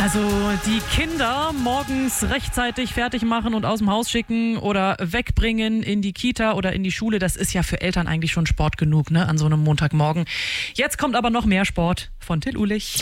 Also die Kinder morgens rechtzeitig fertig machen und aus dem Haus schicken oder wegbringen in die Kita oder in die Schule, das ist ja für Eltern eigentlich schon Sport genug, ne, an so einem Montagmorgen. Jetzt kommt aber noch mehr Sport von Till Uhlich.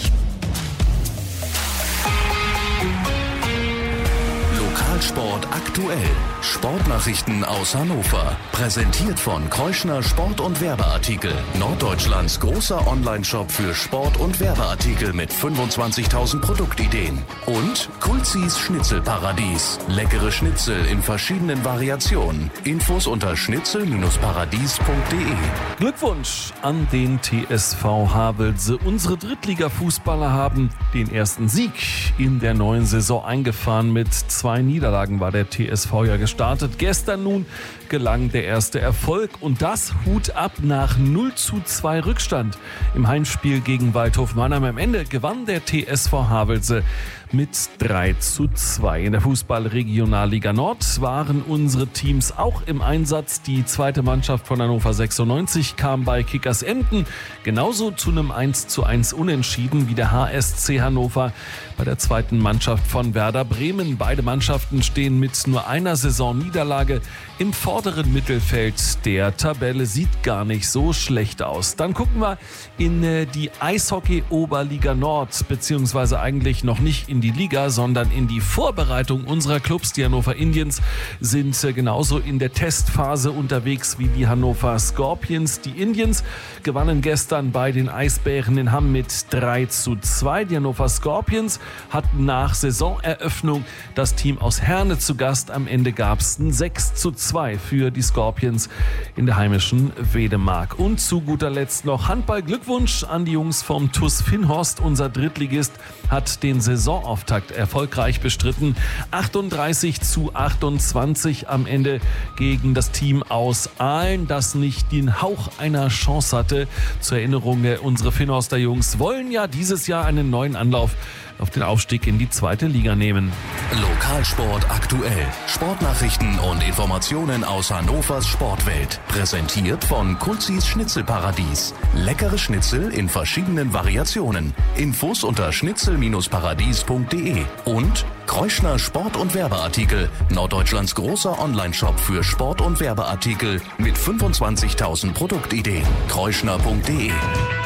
Lokalsport aktuell. Sportnachrichten aus Hannover. Präsentiert von Kreuschner Sport- und Werbeartikel. Norddeutschlands großer Onlineshop für Sport- und Werbeartikel mit 25.000 Produktideen. Und Kulzis Schnitzelparadies. Leckere Schnitzel in verschiedenen Variationen. Infos unter schnitzel-paradies.de. Glückwunsch an den TSV Havelse. Unsere Drittliga-Fußballer haben den ersten Sieg in der neuen Saison eingefahren. Mit 2 Niederlagen war der TSV ja gestartet. Gestern nun gelang der erste Erfolg und das Hut ab nach 0:2 Rückstand im Heimspiel gegen Waldhof Mannheim. Am Ende gewann der TSV Havelse mit 3:2. In der Fußball-Regionalliga Nord waren unsere Teams auch im Einsatz. Die zweite Mannschaft von Hannover 96 kam bei Kickers Emden genauso zu einem 1:1 Unentschieden wie der HSC Hannover bei der zweiten Mannschaft von Werder Bremen. Beide Mannschaften stehen mit nur einer Saisonniederlage im vorderen Mittelfeld der Tabelle. Sieht gar nicht so schlecht aus. Dann gucken wir in die Eishockey-Oberliga Nord, beziehungsweise eigentlich noch nicht in die Liga, sondern in die Vorbereitung unserer Clubs. Die Hannover Indians sind genauso in der Testphase unterwegs wie die Hannover Scorpions. Die Indians gewannen gestern bei den Eisbären in Hamm mit 3:2. Die Hannover Scorpions hatten nach Saisoneröffnung das Team aus Herne zu Gast. Am Ende gab es ein 6:2 für die Scorpions in der heimischen Wedemark. Und zu guter Letzt noch Handball-Glückwunsch an die Jungs vom TuS Finnhorst. Unser Drittligist hat den Saisonauftakt erfolgreich bestritten. 38:28 am Ende gegen das Team aus Aalen, das nicht den Hauch einer Chance hatte. Zur Erinnerung, unsere Finnhorster Jungs wollen ja dieses Jahr einen neuen Anlauf auf den Aufstieg in die zweite Liga nehmen. Lokalsport aktuell. Sportnachrichten und Informationen aus Hannovers Sportwelt. Präsentiert von Kulzis Schnitzelparadies. Leckere Schnitzel in verschiedenen Variationen. Infos unter schnitzel-paradies.de. Und Kreuschner Sport- und Werbeartikel. Norddeutschlands großer Onlineshop für Sport- und Werbeartikel mit 25.000 Produktideen. Kreuschner.de.